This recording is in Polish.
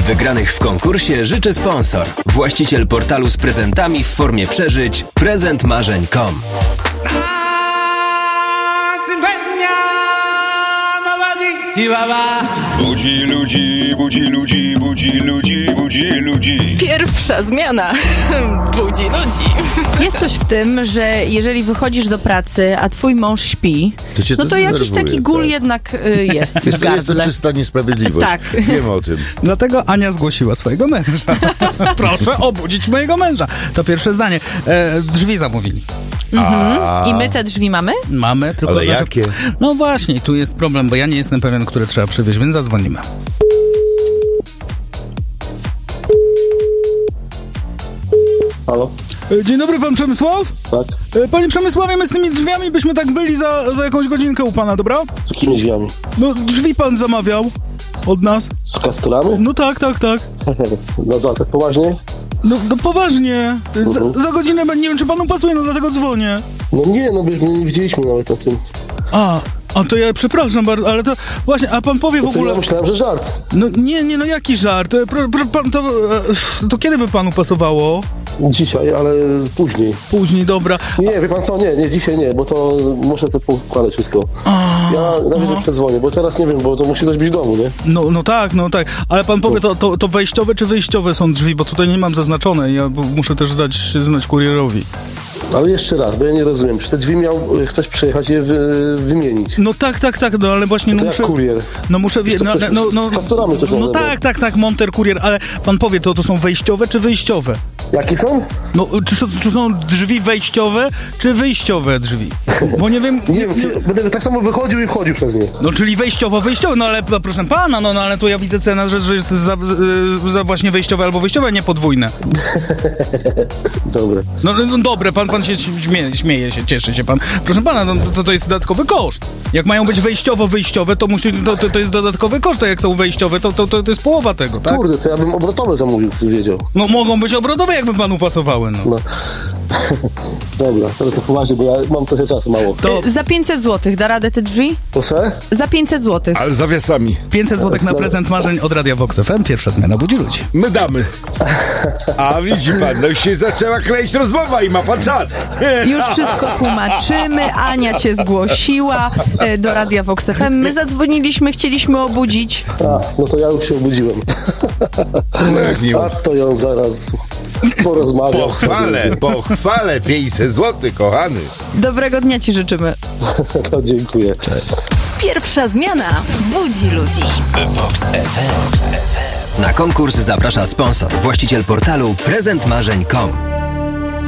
Wygranych w konkursie życzy sponsor. Właściciel portalu z prezentami w formie przeżyć prezentmarzeń.com. Budzi ludzi, budzi ludzi, budzi ludzi, budzi ludzi. Pierwsza zmiana budzi ludzi. Jest coś w tym, że jeżeli wychodzisz do pracy, a twój mąż śpi, no to jakiś taki gól jednak jest w gardle. Jest to czysta niesprawiedliwość. Tak. Wiem o tym. Dlatego Ania zgłosiła swojego męża. Proszę obudzić mojego męża. To pierwsze zdanie. Drzwi zamówili. I my te drzwi mamy? Mamy, tylko... Ale jakie? No właśnie, tu jest problem, bo ja nie jestem pewien, które trzeba przywieźć, więc zadzwonimy. Halo? Dzień dobry, pan Przemysław? Tak? Panie Przemysławie, my z tymi drzwiami byśmy tak byli za jakąś godzinkę u pana, dobra? Z jakimi drzwiami? No, drzwi pan zamawiał od nas. Z kastorami? No tak. No tak poważnie? No poważnie. Za godzinę, nie wiem, czy panu pasuje, no dlatego dzwonię. No nie, no byśmy nie widzieliśmy nawet o tym. A to ja przepraszam bardzo, ale to właśnie, a pan powie w No to ogóle... ja myślałem, że żart. No nie, no jaki żart? Pan, to kiedy by panu pasowało? Dzisiaj, ale później. Później, dobra. Nie, wie pan co, nie, dzisiaj nie, bo to muszę to poukładać wszystko. Ja najwyżej przedzwonię, bo teraz nie wiem, bo to musi coś być w domu, nie? No tak. Ale pan powie, to wejściowe czy wyjściowe są drzwi, bo tutaj nie mam zaznaczone. Ja muszę też dać znać kurierowi. Ale jeszcze raz, bo ja nie rozumiem, czy te drzwi miał ktoś przyjechać je wymienić? No tak, no ale właśnie... To no jak muszę, kurier? No muszę... Z kastorami też No można tak, monter, kurier, ale pan powie, to są wejściowe czy wyjściowe? Jakie są? No, czy są drzwi wejściowe, czy wyjściowe drzwi? Bo nie wiem... Nie wiem, czy będę tak samo wychodził i wchodził przez nie. No, czyli wejściowe, no ale proszę pana, no ale tu ja widzę cenę, że jest za właśnie wejściowe albo wyjściowe, nie podwójne. Dobre. No dobre, pan się śmieje się, cieszy się pan. Proszę pana, no, to jest dodatkowy koszt. Jak mają być wyjściowe, to jest dodatkowy koszt, a jak są wejściowe, to jest połowa tego, tak? Kurde, to ja bym obrotowe zamówił, ty wiedział. No mogą być obrotowe, jakby panu pasowały, no. Dobra, to poważnie, bo ja mam trochę czasu mało. Za 500 zł da radę te drzwi? Proszę? Za 500 zł. Ale z zawiasami. 500 zł na prezent marzeń od Radia Vox FM. Pierwsza zmiana budzi ludzi. My damy. A widzi pan, no już się zaczęła kleić rozmowa i ma pan czas. Już wszystko tłumaczymy. Ania cię zgłosiła do Radia Vox FM. My zadzwoniliśmy, chcieliśmy obudzić. No to ja już się obudziłem. No jak miło. A to ją zaraz porozmawiam. Pochwalę 500 zł, kochany. Dobrego dnia ci życzymy. No, dziękuję. Cześć. Pierwsza zmiana budzi ludzi. Vox FM. Na konkurs zaprasza sponsor. Właściciel portalu prezentmarzeń.com.